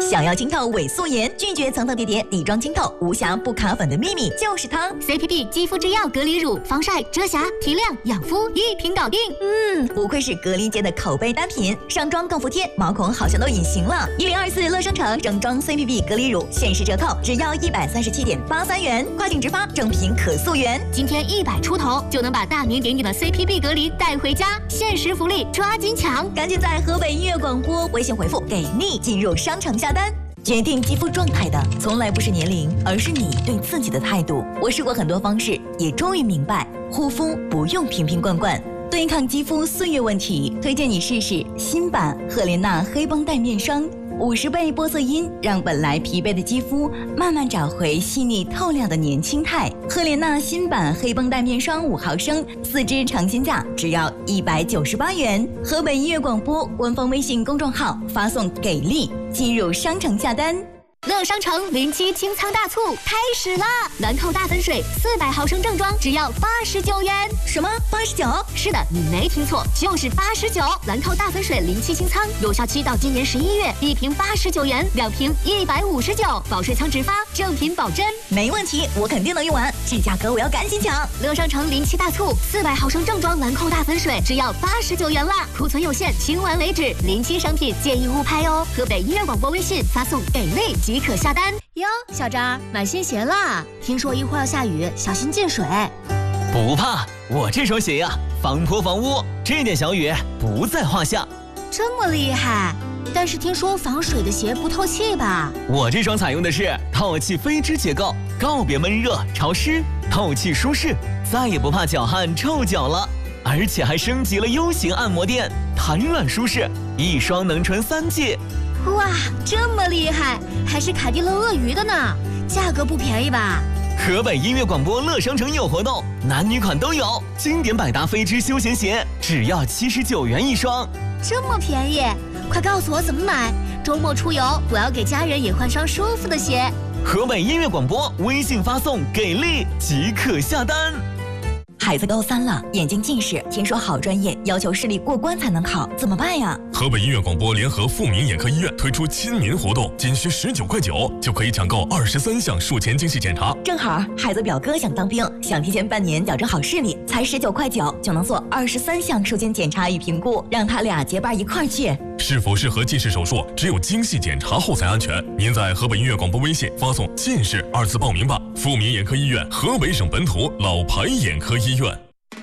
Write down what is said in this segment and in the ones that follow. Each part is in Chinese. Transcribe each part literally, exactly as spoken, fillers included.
想要清透伪素颜，拒绝层层叠叠底妆清透，无瑕不卡粉的秘密就是它 ！C P B 肌肤之钥隔离乳，防晒、遮瑕、提亮、养肤一瓶搞定。 嗯，不愧是隔离界的口碑单品，上妆更服帖，毛孔好像都隐形了。一零二四乐商城整装 C P B 隔离乳限时折扣，只要一百三十七点八三元，跨境直发，正品可溯源。 今天一百出头就能把大名鼎鼎的 C P B 隔离带回家，限时福利，抓紧抢！ 赶紧在河北音乐广播微信回复“给力”进入商城下单。决定肌肤状态的从来不是年龄，而是你对自己的态度。我试过很多方式，也终于明白，护肤不用瓶瓶罐罐。对抗肌肤岁月问题，推荐你试试新版赫莲娜黑绷带面霜，五十倍玻色因让本来疲惫的肌肤慢慢找回细腻透亮的年轻态。赫莲娜新版黑绷带面霜五毫升，四支尝鲜价只要一百九十八元。河北音乐广播官方微信公众号发送“给力”进入商城下单。 乐商城零七清仓大促开始了，兰蔻大粉水四百毫升正装只要八十九元。 什么？八十九？ 是的，你没听错，就是八十九。兰蔻大粉水零七清仓有效期到今年十一月，一瓶八十九元，两瓶一百五十九，保税仓直发，正品保真。 没问题，我肯定能用完，这价格我要赶紧抢。 乐商城零七大促，四百毫升正装兰蔻大粉水只要八十九元啦，库存有限，清完为止。零七商品建议勿拍哦。河北音乐广播微信发送给力即可下单哟。小张买新鞋啦，听说一会儿要下雨，小心进水。 不怕，我这双鞋呀、啊，防泼防污，这点小雨不在话下。 这么厉害？但是听说防水的鞋不透气吧？ 我这双采用的是透气飞织结构，告别闷热潮湿，透气舒适，再也不怕脚汗臭脚了。而且还升级了 U 型按摩垫，弹软舒适，一双能穿三季。 哇，这么厉害，还是凯迪勒鳄鱼的呢，价格不便宜吧？ 河北音乐广播乐商城有活动，男女款都有，经典百搭飞织休闲鞋只要七十九元一双， 这么便宜，快告诉我怎么买，周末出游我要给家人也换双舒服的鞋。 河北音乐广播微信发送给力即可下单。 孩子高三了，眼睛近视，听说好专业要求视力过关才能考，怎么办呀？ 河北音乐广播联合富民眼科医院推出亲民活动，仅需十九块九就可以抢购二十三项术前精细检查。 正好孩子表哥想当兵，想提前半年矫正好视力，才十九块九就能做二十三项术前检查与评估，让他俩结伴一块儿去。 是否适合近视手术，只有精细检查后才安全。您在河北音乐广播微信发送“近视”二字报名吧。富民眼科医院，河北省本土老牌眼科医院。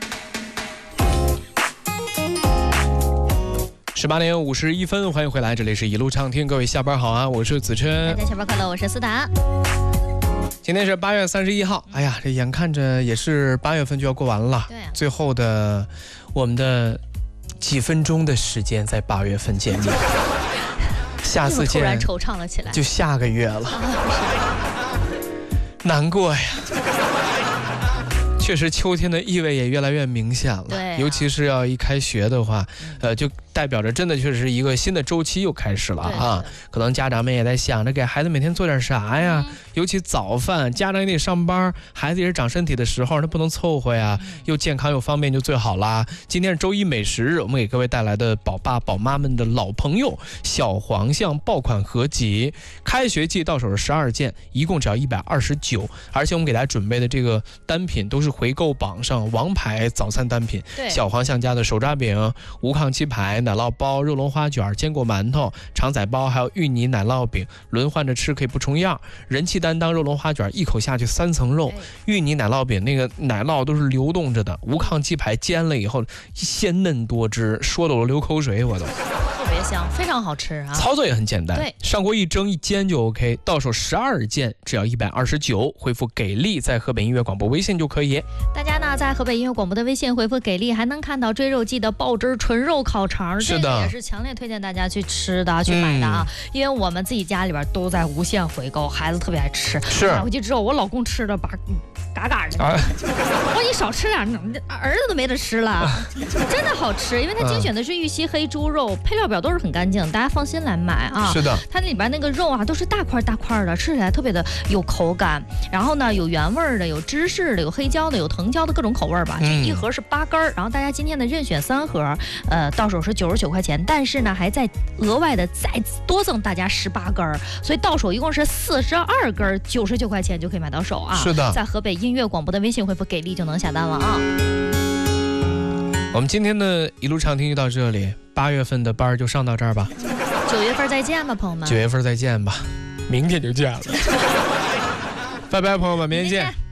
十八点五十一分，欢迎回来，这里是一路畅听，各位下班好啊，我是子琛。 大家下班快乐，我是思达。 今天是八月三十一号，哎呀，这眼看着也是八月份就要过完了， 对啊， 最后的我们的几分钟的时间在八月份见面，下次见突然惆怅了起来， 就下个月了，难过呀。确实，秋天的意味也越来越明显了。 对、啊， 尤其是要一开学的话，呃，就代表着真的确实是一个新的周期又开始了啊。可能家长们也在想着给孩子每天做点啥呀，嗯、尤其早饭，家长也得上班，孩子也是长身体的时候，他不能凑合呀，嗯、又健康又方便就最好啦。今天是周一美食日，我们给各位带来的宝爸宝妈们的老朋友小黄象爆款合集，开学季到手是十二件，一共只要一百二十九，而且我们给大家准备的这个单品都是回购榜上王牌早餐单品，小黄象家的手抓饼、无抗鸡排、奶酪包、肉龙花卷、坚果馒头、肠仔包，还有芋泥奶酪饼，轮换着吃可以不重样。人气担当肉龙花卷，一口下去三层肉；芋泥奶酪饼那个奶酪都是流动着的；无抗鸡排煎了以后鲜嫩多汁，说的我流口水，我都。 特别香，非常好吃啊！ 操作也很简单， 对， 上锅一蒸一煎就 OK。到手十二件，只要一百二十九，回复给力，在河北音乐广播微信就可以。 大家呢，在河北音乐广播的微信回复给力，还能看到追肉季的爆汁纯肉烤肠， 是的， 这个也是强烈推荐大家去吃的、去买的啊！嗯、因为我们自己家里边都在无限回购，孩子特别爱吃， 是买回去之后，我老公吃的把。 嘎嘎的。 啊， 我你少吃点，儿子都没得吃了，真的好吃，因为它精选的是玉溪黑猪肉，配料表都是很干净，大家放心来买啊。 是的， 它里边那个肉啊都是大块大块的，吃起来特别的有口感。然后呢，有原味的，有芝士的，有黑椒的，有藤椒的各种口味吧。这一盒是八根儿，然后大家今天的任选三盒，呃，到手是九十九块钱，但是呢还在额外的再多赠大家十八根儿，所以到手一共是四十二根儿，九十九块钱就可以买到手啊。 是的， 在河北音乐广播的微信回复给力就能下单了啊。 我们今天的一路畅听就到这里，八月份的班就上到这儿吧。 九月份再见吧，朋友们。 九月份再见吧，明天就见了。拜拜，朋友们，明天见。